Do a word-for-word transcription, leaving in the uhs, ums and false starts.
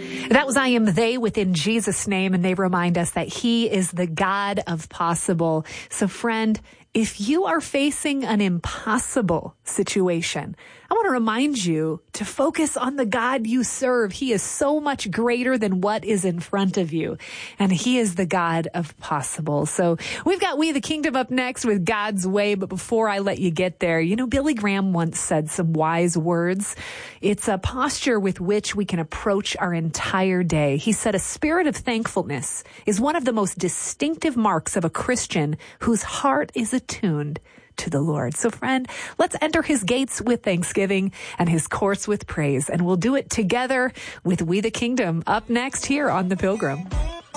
That was I Am They within Jesus' name, and they remind us that he is the God of possible. So friend, if you are facing an impossible situation, I want to remind you to focus on the God you serve. He is so much greater than what is in front of you, and he is the God of possible. So we've got We the Kingdom up next with God's Way, but before I let you get there, you know, Billy Graham once said some wise words. It's a posture with which we can approach our entire day. He said, a spirit of thankfulness is one of the most distinctive marks of a Christian whose heart is attuned to the Lord. So friend, let's enter his gates with thanksgiving and his courts with praise. And we'll do it together with We the Kingdom up next here on The Pilgrim.